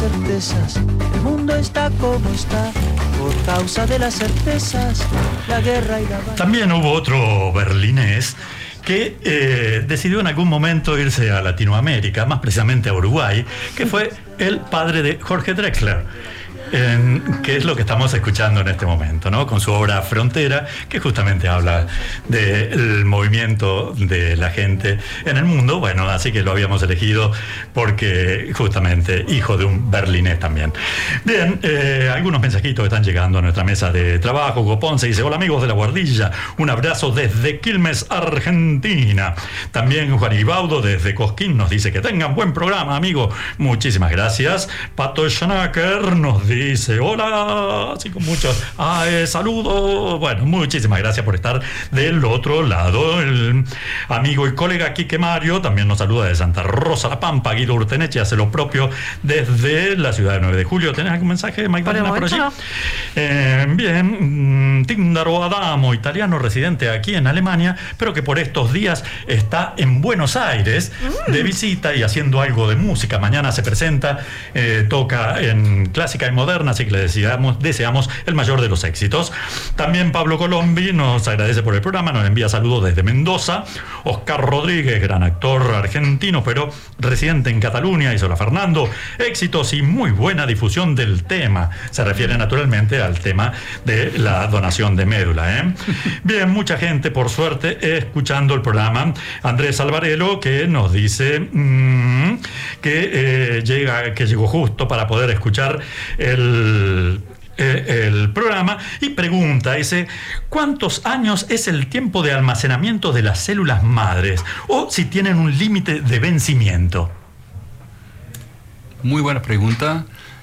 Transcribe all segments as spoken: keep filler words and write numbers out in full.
certezas. El mundo está como está por causa de las certezas, la guerra y la paz. También hubo otro berlinés que eh, decidió en algún momento irse a Latinoamérica, más precisamente a Uruguay, que fue el padre de Jorge Drexler. En, que es lo que estamos escuchando en este momento, ¿no? Con su obra Frontera, que justamente habla del movimiento de la gente en el mundo. Bueno, así que lo habíamos elegido porque justamente hijo de un berlinés también. Bien, eh, algunos mensajitos que están llegando a nuestra mesa de trabajo. Hugo Ponce dice: hola amigos de La Guardilla, un abrazo desde Quilmes, Argentina. También Juan Ibaudo desde Cosquín nos dice que tengan buen programa, amigo. Muchísimas gracias. Pato Schnacker nos dice Dice, hola, así con muchos ah, eh, saludos. Bueno, muchísimas gracias por estar del otro lado. El amigo y colega Quique Mario también nos saluda de Santa Rosa La Pampa. Guido Urteneche hace lo propio desde la ciudad de nueve de julio. ¿Tenés algún mensaje, Magdalena, por, por allí? No. Eh, bien, Tíndaro Adamo, italiano residente aquí en Alemania, pero que por estos días está en Buenos Aires mm. de visita y haciendo algo de música. Mañana se presenta, eh, toca en clásica y moderna, así que le deseamos, deseamos el mayor de los éxitos. También Pablo Colombi nos agradece por el programa, nos envía saludos desde Mendoza. Oscar Rodríguez, gran actor argentino, pero residente en Cataluña, y hola Fernando, éxitos y muy buena difusión del tema. Se refiere naturalmente al tema de la donación de médula, ¿eh? Bien, mucha gente, por suerte, escuchando el programa. Andrés Alvarelo, que nos dice mmm, que, eh, llega, que llegó justo para poder escuchar el El, el programa, y pregunta, dice, ¿cuántos años es el tiempo de almacenamiento de las células madres? O si tienen un límite de vencimiento. Muy buena pregunta,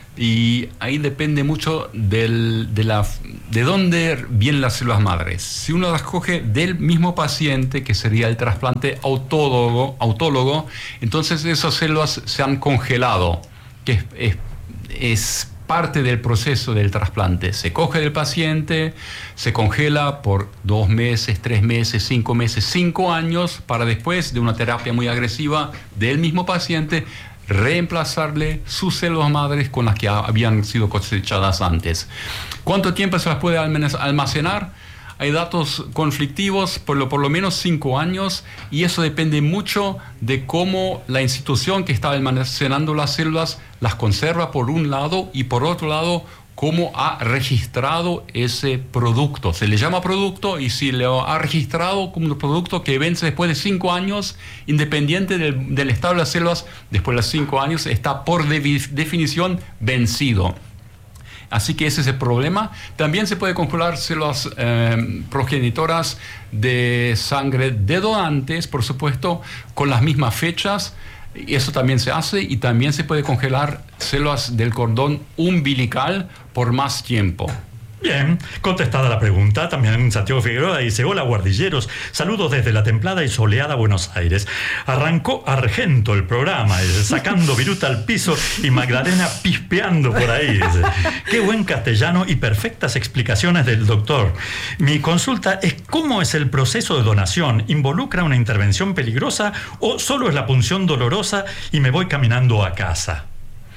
y ahí depende mucho del, de, la, de dónde vienen las células madres. Si uno las coge del mismo paciente, que sería el trasplante autólogo, autólogo entonces esas células se han congelado, que es, es, es parte del proceso del trasplante. Se coge del paciente, se congela por dos meses, tres meses, cinco meses, cinco años, para después de una terapia muy agresiva del mismo paciente reemplazarle sus células madres con las que habían sido cosechadas antes. ¿Cuánto tiempo se las puede almacenar? Hay datos conflictivos, por lo, por lo menos cinco años, y eso depende mucho de cómo la institución que está almacenando las células las conserva por un lado, y por otro lado, cómo ha registrado ese producto. Se le llama producto, y si lo ha registrado como un producto que vence después de cinco años, independiente del, del estado de las células, después de los cinco años está por de, definición vencido. Así que ese es el problema. También se puede congelar células eh, progenitoras de sangre de donantes, por supuesto, con las mismas fechas. Eso también se hace, y también se puede congelar células del cordón umbilical por más tiempo. Bien, contestada la pregunta, también Santiago Figueroa dice: hola guardilleros, saludos desde la templada y soleada Buenos Aires. Arrancó Argento el programa, sacando viruta al piso y Magdalena pispeando por ahí, dice. Qué buen castellano y perfectas explicaciones del doctor. Mi consulta es: ¿cómo es el proceso de donación? ¿Involucra una intervención peligrosa o solo es la punción dolorosa y me voy caminando a casa?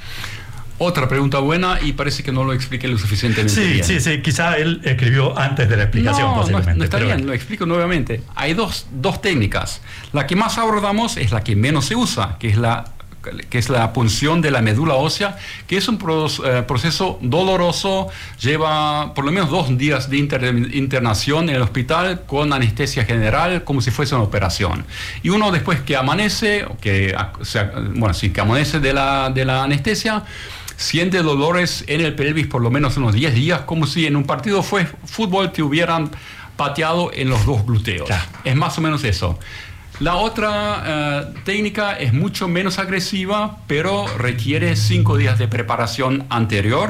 Otra pregunta buena, y parece que no lo expliqué lo suficientemente sí, bien. Sí, sí, quizá él escribió antes de la explicación, no, posiblemente. No, no está pero... bien, lo explico nuevamente. Hay dos, dos técnicas. La que más abordamos es la que menos se usa, que es la, que es la punción de la médula ósea, que es un pro, eh, proceso doloroso, lleva por lo menos dos días de inter, internación en el hospital con anestesia general, como si fuese una operación. Y uno, después que amanece, que, o sea, bueno, sí, que amanece de la, de la anestesia, siente dolores en el pelvis por lo menos unos diez días, como si en un partido de fútbol te hubieran pateado en los dos glúteos. Claro. Es más o menos eso. La otra uh, técnica es mucho menos agresiva, pero requiere cinco días de preparación anterior,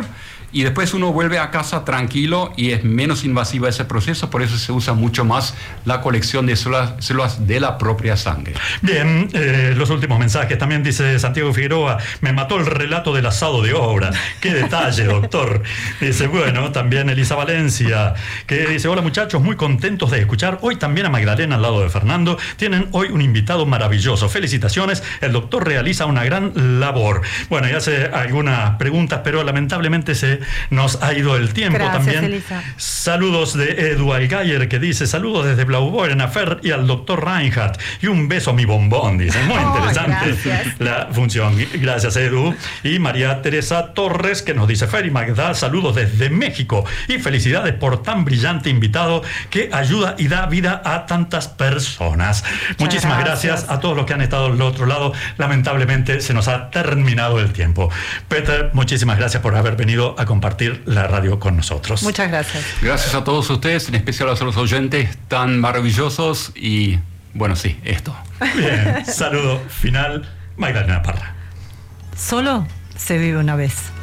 y después uno vuelve a casa tranquilo y es menos invasiva ese proceso, por eso se usa mucho más la colección de células, células de la propia sangre. Bien, eh, los últimos mensajes. También dice Santiago Figueroa, me mató el relato del asado de obra. Qué detalle, doctor. Dice, bueno, también Elisa Valencia, que dice, hola muchachos, muy contentos de escuchar hoy también a Magdalena al lado de Fernando. Tienen hoy un invitado maravilloso. Felicitaciones, el doctor realiza una gran labor. Bueno, y hace algunas preguntas, pero lamentablemente se nos ha ido el tiempo. Gracias, también. Elisa. Saludos de Edu Algayer, que dice, saludos desde Blaubeuren a Fer y al doctor Reinhardt. Y un beso a mi bombón, dice. Muy Oh, interesante gracias. la función. Gracias, Edu. Y María Teresa Torres, que nos dice, Fer y Magda, saludos desde México. Y felicidades por tan brillante invitado que ayuda y da vida a tantas personas. Muchas Muchísimas gracias. gracias a todos los que han estado al otro lado. Lamentablemente se nos ha terminado el tiempo. Peter, muchísimas gracias por haber venido a compartir la radio con nosotros. Muchas gracias. Gracias a todos ustedes, en especial a los oyentes tan maravillosos y, bueno, sí, esto. Bien, saludo final, Magdalena Parra. Solo se vive una vez.